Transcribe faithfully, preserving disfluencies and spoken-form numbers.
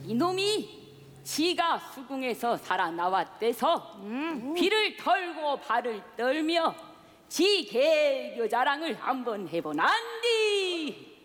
이놈이 지가 수궁에서 살아나왔대서 음. 비를 털고 발을 떨며 지 개교 자랑을 한번 해보나 안